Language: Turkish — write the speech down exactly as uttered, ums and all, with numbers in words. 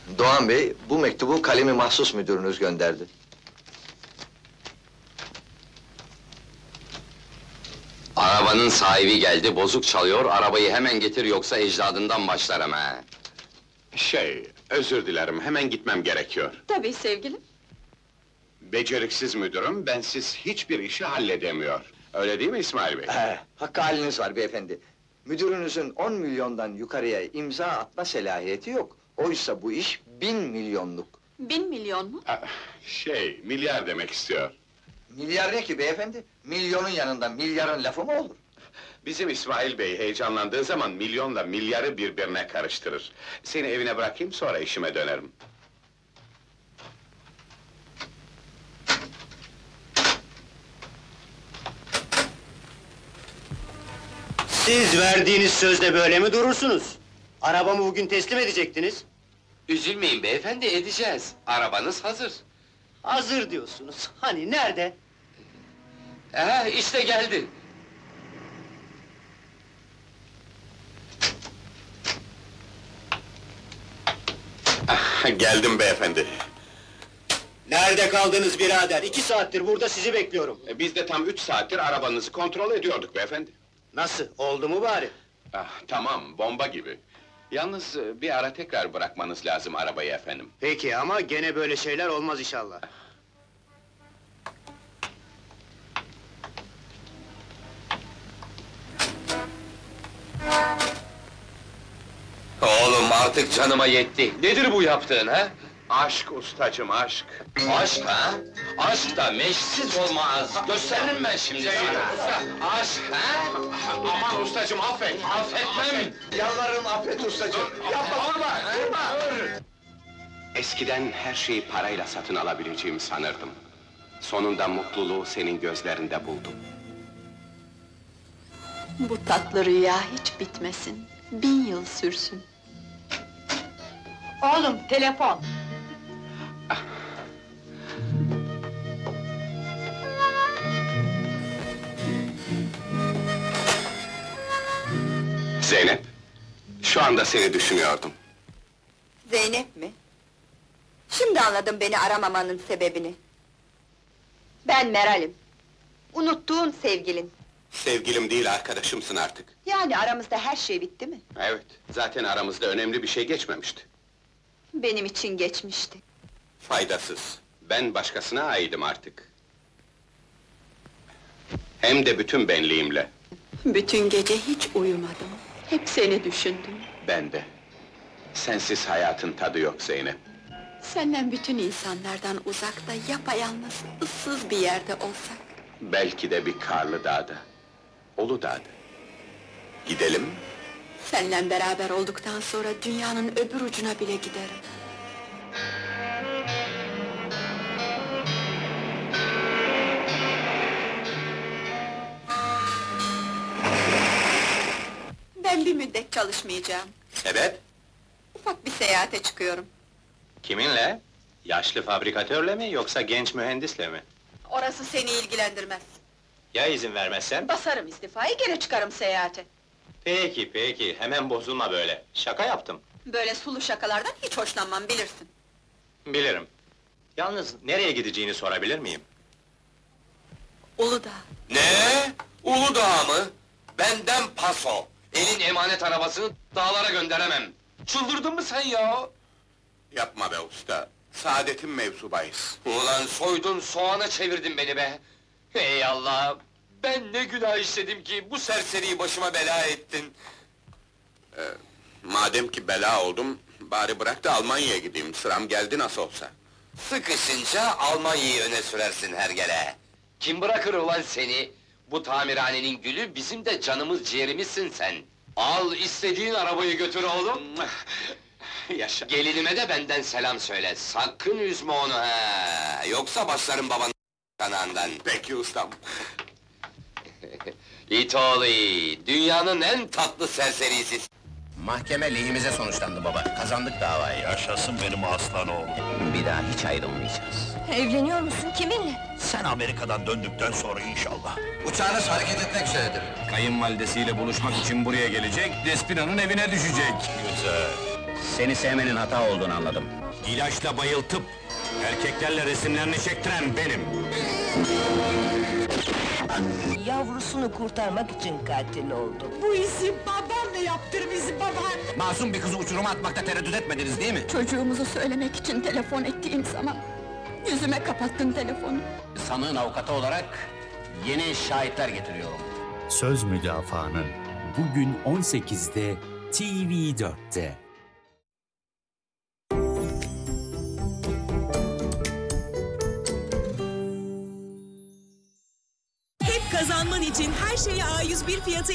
Doğan Bey, bu mektubu kalemi mahsus müdürünüz gönderdi. Arabanın sahibi geldi, bozuk çalıyor, arabayı hemen getir yoksa ecdadından başlarım ha! Şey, özür dilerim, hemen gitmem gerekiyor. Tabii sevgilim. Beceriksiz müdürüm, bensiz hiçbir işi halledemiyor. Öyle değil mi İsmail Bey? He, hakkı haliniz var beyefendi. Müdürünüzün on milyondan yukarıya imza atma selahiyeti yok. Oysa bu iş bin milyonluk. Bin milyon mu? Ah, Şey, milyar demek istiyor. Milyar ne ki beyefendi? Milyonun yanında milyarın lafı mı olur? Bizim İsmail Bey heyecanlandığı zaman milyonla milyarı birbirine karıştırır. Seni evine bırakayım, sonra işime dönerim. Siz verdiğiniz sözde böyle mi durursunuz? Arabamı bugün teslim edecektiniz. Üzülmeyin beyefendi, edeceğiz. Arabanız hazır. Hazır diyorsunuz. Hani nerede? Ee, işte geldi. Geldim beyefendi. Nerede kaldınız birader? İki saattir burada sizi bekliyorum. E, Biz de tam üç saattir arabanızı kontrol ediyorduk beyefendi. Nasıl? Oldu mu bari? Ah, tamam, bomba gibi. Yalnız e, bir ara tekrar bırakmanız lazım arabayı efendim. Peki ama gene böyle şeyler olmaz inşallah. Oğlum artık canıma yetti. Nedir bu yaptığın ha? Aşk ustacım, aşk! Aşk ha? Aşk da meşsiz olmaz. Gösteririm ben şimdi sana. Aşk ha? Aman ustacım, affet! Affetmem. Yalvarırım affet ustacığım. Yapma, vurma, vurma! Eskiden her şeyi parayla satın alabileceğimi sanırdım. Sonunda mutluluğu senin gözlerinde buldum. Bu tatlı rüya hiç bitmesin. Bin yıl sürsün. Oğlum, telefon! Zeynep, şu anda seni düşünüyordum. Zeynep mi? Şimdi anladım beni aramamanın sebebini. Ben Meral'im. Unuttuğun sevgilin. Sevgilim değil, arkadaşımsın artık. Yani aramızda her şey bitti mi? Evet, zaten aramızda önemli bir şey geçmemişti. Benim için geçmişti. Faydasız. Ben başkasına aidim artık. Hem de bütün benliğimle. Bütün gece hiç uyumadım. Hep seni düşündüm. Ben de. Sensiz hayatın tadı yok Zeynep. Senden bütün insanlardan uzakta, yapayalnız, ıssız bir yerde olsak. Belki de bir karlı dağda. Uludağ'da. Gidelim mi? Seninle beraber olduktan sonra dünyanın öbür ucuna bile giderim. Ben bir müddet çalışmayacağım. Sebep? Ufak bir seyahate çıkıyorum. Kiminle? Yaşlı fabrikatörle mi yoksa genç mühendisle mi? Orası seni ilgilendirmez. Ya izin vermezsem? Basarım istifayı, gene çıkarım seyahate. Peki, peki, hemen bozulma böyle. Şaka yaptım. Böyle sulu şakalardan hiç hoşlanmam, bilirsin. Bilirim. Yalnız nereye gideceğini sorabilir miyim? Uludağ. Ne? Uludağ mı? Benden paso! Elin emanet arabasını dağlara gönderemem. Çıldırdın mı sen ya? Yapma be usta. Saadetin mevzubayız. Ulan soydun, soğana çevirdin beni be! Ey Allah! Ben ne günah işledim ki bu serseriyi başıma bela ettin? Madem ki bela oldum, bari bırak da Almanya'ya gideyim. Sıram geldi nasıl olsa. Sıkışınca Almanya'yı öne sürersin hergele! Kim bırakır ulan seni? Bu tamirhanenin gülü, bizim de canımız ciğerimizsin sen! Al, istediğin arabayı götür oğlum! Yaşa. Gelinime de benden selam söyle, sakın üzme onu ha! Yoksa başlarım babanın kanağından! Peki ustam. İt oğlu it, dünyanın en tatlı serserisi! Mahkeme lehimize sonuçlandı baba, kazandık davayı! Yaşasın benim aslan oğlum. Bir daha hiç ayrılmayacağız! Evleniyor musun, kiminle? Sen Amerika'dan döndükten sonra inşallah. Uçağınız hareket etmek üzeredir! Kayınvalidesiyle buluşmak için buraya gelecek, Despina'nın evine düşecek. Güzel. Seni sevmenin hata olduğunu anladım. İlaçla bayıltıp, erkeklerle resimlerini çektiren benim. Yavrusunu kurtarmak için katil oldu. Bu işi babanla yaptır bizi baban! Masum bir kızı uçuruma atmakta tereddüt etmediniz değil mi? Çocuğumuzu söylemek için telefon ettiğim zaman... ...yüzüme kapattın telefonu. Sanığın avukatı olarak yeni şahitler getiriyorum. Söz Müdafaanın bugün on sekizde T V dörtte. Hep kazanman için her şeye A yüz bir fiyatı